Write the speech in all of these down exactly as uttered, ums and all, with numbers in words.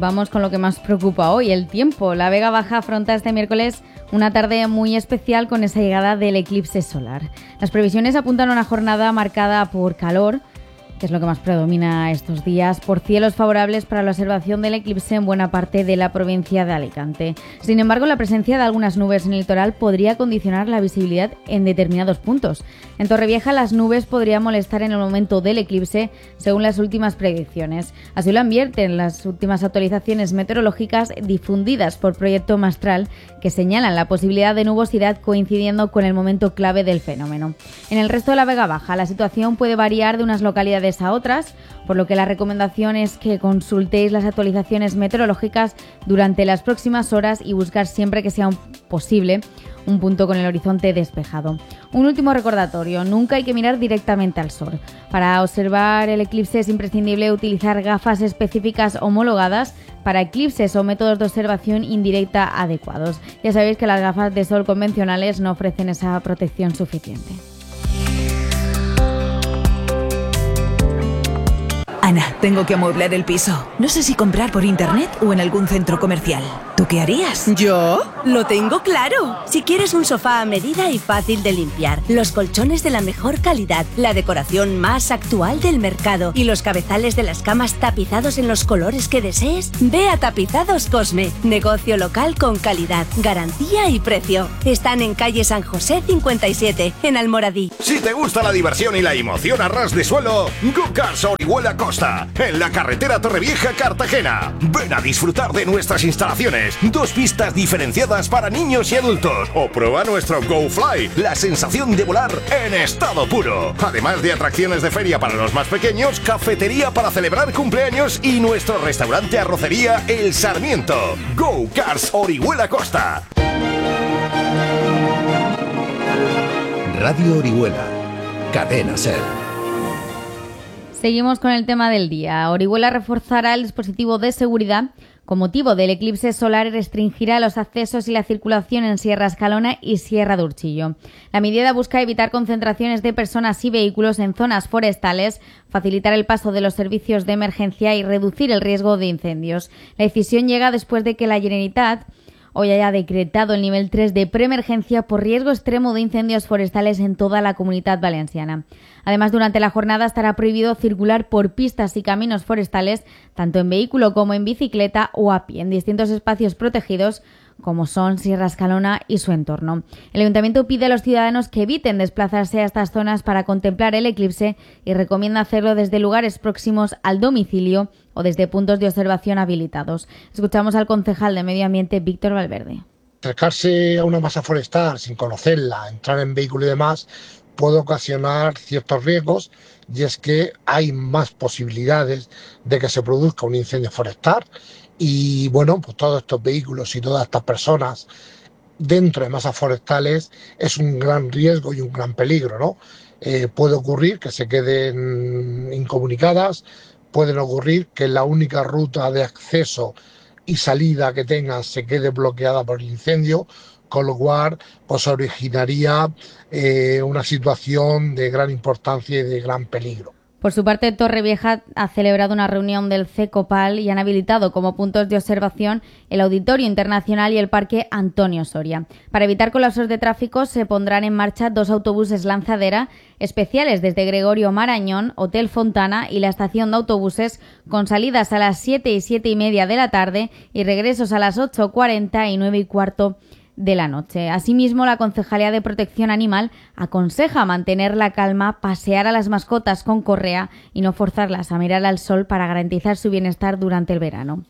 vamos con lo que más preocupa hoy, el tiempo. La Vega Baja afronta este miércoles una tarde muy especial con esa llegada del eclipse solar. Las previsiones apuntan a una jornada marcada por calor, que es lo que más predomina estos días, por cielos favorables para la observación del eclipse en buena parte de la provincia de Alicante. Sin embargo, la presencia de algunas nubes en el litoral podría condicionar la visibilidad en determinados puntos. En Torrevieja, las nubes podrían molestar en el momento del eclipse, según las últimas predicciones. Así lo advierten las últimas actualizaciones meteorológicas difundidas por Proyecto Mastral, que señalan la posibilidad de nubosidad coincidiendo con el momento clave del fenómeno. En el resto de la Vega Baja, la situación puede variar de unas localidades a otras, por lo que la recomendación es que consultéis las actualizaciones meteorológicas durante las próximas horas y buscar siempre que sea posible un punto con el horizonte despejado. Un último recordatorio, nunca hay que mirar directamente al sol. Para observar el eclipse es imprescindible utilizar gafas específicas homologadas para eclipses o métodos de observación indirecta adecuados. Ya sabéis que las gafas de sol convencionales no ofrecen esa protección suficiente. Ana, tengo que amueblar el piso. No sé si comprar por internet o en algún centro comercial. ¿Tú qué harías? ¿Yo? Lo tengo claro. Si quieres un sofá a medida y fácil de limpiar, los colchones de la mejor calidad, la decoración más actual del mercado y los cabezales de las camas tapizados en los colores que desees, ve a Tapizados Cosme. Negocio local con calidad, garantía y precio. Están en calle San José cincuenta y siete, en Almoradí. Si te gusta la diversión y la emoción a ras de suelo, Go Cars Orihuela Costa, en la carretera Torrevieja-Cartagena. Ven a disfrutar de nuestras instalaciones. Dos pistas diferenciadas para niños y adultos. O prueba nuestro Go Fly, la sensación de volar en estado puro. Además de atracciones de feria para los más pequeños, cafetería para celebrar cumpleaños y nuestro restaurante arrocería El Sarmiento. Go Cars Orihuela Costa. Radio Orihuela, Cadena Ser. Seguimos con el tema del día. Orihuela reforzará el dispositivo de seguridad con motivo del eclipse solar y restringirá los accesos y la circulación en Sierra Escalona y Sierra de Urchillo. La medida busca evitar concentraciones de personas y vehículos en zonas forestales, facilitar el paso de los servicios de emergencia y reducir el riesgo de incendios. La decisión llega después de que la Generalitat hoy haya decretado el nivel tres de preemergencia por riesgo extremo de incendios forestales en toda la Comunidad Valenciana. Además, durante la jornada estará prohibido circular por pistas y caminos forestales, tanto en vehículo como en bicicleta o a pie, en distintos espacios protegidos, como son Sierra Escalona y su entorno. El Ayuntamiento pide a los ciudadanos que eviten desplazarse a estas zonas para contemplar el eclipse y recomienda hacerlo desde lugares próximos al domicilio o desde puntos de observación habilitados. Escuchamos al concejal de Medio Ambiente, Víctor Valverde. Acercarse a una masa forestal sin conocerla, entrar en vehículo y demás, puede ocasionar ciertos riesgos, y es que hay más posibilidades de que se produzca un incendio forestal. Y bueno, pues todos estos vehículos y todas estas personas dentro de masas forestales es un gran riesgo y un gran peligro, ¿no? Eh, puede ocurrir que se queden incomunicadas, puede ocurrir que la única ruta de acceso y salida que tengan se quede bloqueada por el incendio, con lo cual pues originaría eh, una situación de gran importancia y de gran peligro. Por su parte, Torrevieja ha celebrado una reunión del CECOPAL y han habilitado como puntos de observación el Auditorio Internacional y el Parque Antonio Soria. Para evitar colapsos de tráfico se pondrán en marcha dos autobuses lanzadera especiales desde Gregorio Marañón, Hotel Fontana y la estación de autobuses, con salidas a las siete y siete y media de la tarde y regresos a las ocho cuarenta y nueve y cuarto de la noche. Asimismo, la Concejalía de Protección Animal aconseja mantener la calma, pasear a las mascotas con correa y no forzarlas a mirar al sol para garantizar su bienestar durante el verano.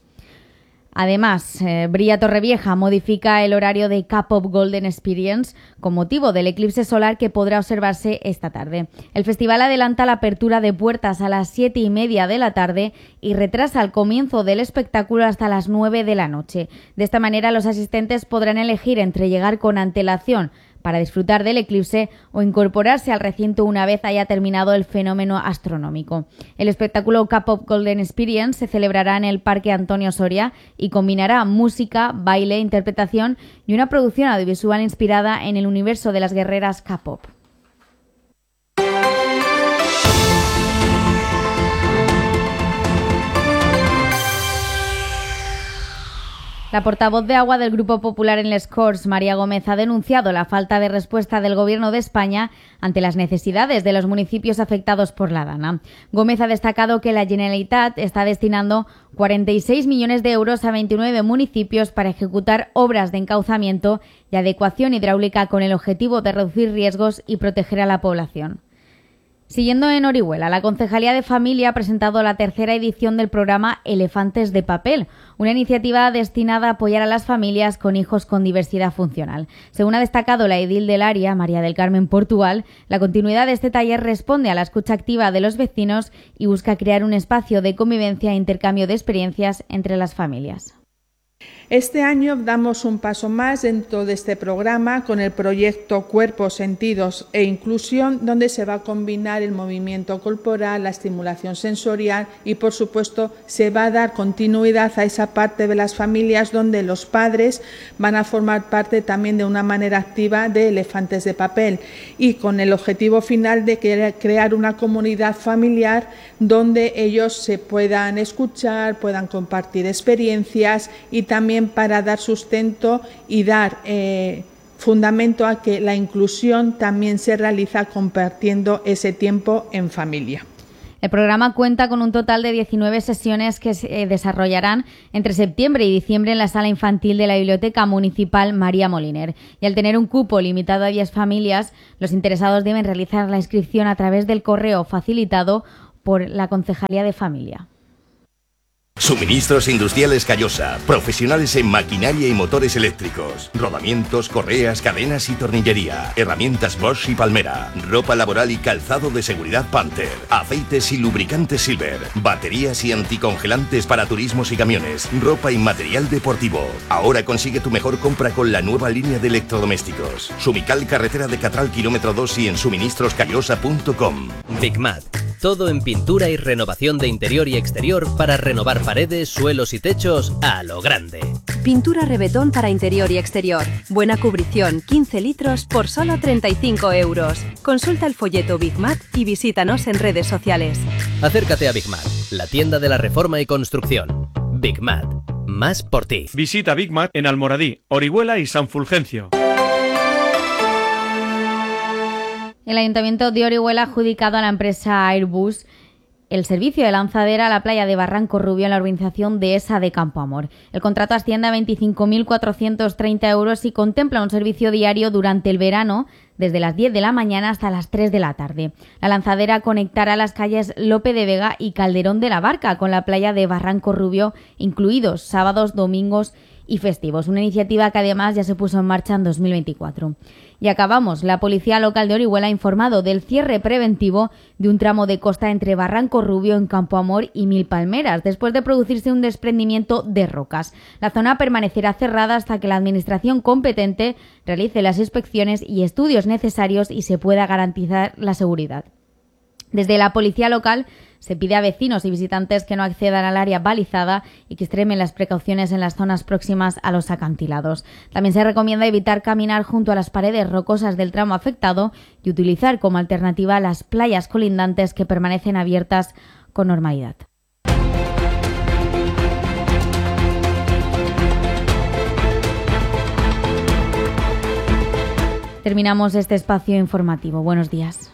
Además, eh, Bria Torrevieja modifica el horario de K-Pop Golden Experience con motivo del eclipse solar que podrá observarse esta tarde. El festival adelanta la apertura de puertas a las siete y media de la tarde y retrasa el comienzo del espectáculo hasta las nueve de la noche. De esta manera, los asistentes podrán elegir entre llegar con antelación para disfrutar del eclipse o incorporarse al recinto una vez haya terminado el fenómeno astronómico. El espectáculo K-Pop Golden Experience se celebrará en el Parque Antonio Soria y combinará música, baile, interpretación y una producción audiovisual inspirada en el universo de las guerreras K-Pop. La portavoz de Agua del Grupo Popular en Les Corts, María Gómez, ha denunciado la falta de respuesta del Gobierno de España ante las necesidades de los municipios afectados por la Dana. Gómez ha destacado que la Generalitat está destinando cuarenta y seis millones de euros a veintinueve municipios para ejecutar obras de encauzamiento y adecuación hidráulica con el objetivo de reducir riesgos y proteger a la población. Siguiendo en Orihuela, la Concejalía de Familia ha presentado la tercera edición del programa Elefantes de Papel, una iniciativa destinada a apoyar a las familias con hijos con diversidad funcional. Según ha destacado la edil del área, María del Carmen Portugal, la continuidad de este taller responde a la escucha activa de los vecinos y busca crear un espacio de convivencia e intercambio de experiencias entre las familias. Este año damos un paso más dentro de este programa con el proyecto Cuerpos, Sentidos e Inclusión, donde se va a combinar el movimiento corporal, la estimulación sensorial y, por supuesto, se va a dar continuidad a esa parte de las familias donde los padres van a formar parte también de una manera activa de Elefantes de Papel y con el objetivo final de crear una comunidad familiar donde ellos se puedan escuchar, puedan compartir experiencias y también para dar sustento y dar eh, fundamento a que la inclusión también se realiza compartiendo ese tiempo en familia. El programa cuenta con un total de diecinueve sesiones que se desarrollarán entre septiembre y diciembre en la sala infantil de la Biblioteca Municipal María Moliner. Y al tener un cupo limitado a diez familias, los interesados deben realizar la inscripción a través del correo facilitado por la Concejalía de Familia. Suministros Industriales Callosa, profesionales en maquinaria y motores eléctricos, rodamientos, correas, cadenas y tornillería, herramientas Bosch y Palmera, ropa laboral y calzado de seguridad Panther, aceites y lubricantes Silver, baterías y anticongelantes para turismos y camiones, ropa y material deportivo. Ahora consigue tu mejor compra con la nueva línea de electrodomésticos. Sumical, carretera de Catral, kilómetro dos y en suministros callosa punto com. Bigmat. Todo en pintura y renovación de interior y exterior para renovar paredes, suelos y techos a lo grande. Pintura Rebetón para interior y exterior. Buena cubrición, quince litros por solo treinta y cinco euros. Consulta el folleto Bigmat y visítanos en redes sociales. Acércate a Bigmat, la tienda de la reforma y construcción. Bigmat, más por ti. Visita Bigmat en Almoradí, Orihuela y San Fulgencio. El Ayuntamiento de Orihuela ha adjudicado a la empresa Airbus el servicio de lanzadera a la playa de Barranco Rubio en la urbanización dehesa de Campo Amor. El contrato asciende a veinticinco mil cuatrocientos treinta euros y contempla un servicio diario durante el verano desde las diez de la mañana hasta las tres de la tarde. La lanzadera conectará las calles Lope de Vega y Calderón de la Barca con la playa de Barranco Rubio, incluidos sábados, domingos y festivos. Una iniciativa que además ya se puso en marcha en dos mil veinticuatro. Y acabamos. La Policía Local de Orihuela ha informado del cierre preventivo de un tramo de costa entre Barranco Rubio en Campo Amor y Mil Palmeras, después de producirse un desprendimiento de rocas. La zona permanecerá cerrada hasta que la administración competente realice las inspecciones y estudios necesarios y se pueda garantizar la seguridad. Desde la Policía Local se pide a vecinos y visitantes que no accedan al área balizada y que extremen las precauciones en las zonas próximas a los acantilados. También se recomienda evitar caminar junto a las paredes rocosas del tramo afectado y utilizar como alternativa las playas colindantes que permanecen abiertas con normalidad. Terminamos este espacio informativo. Buenos días.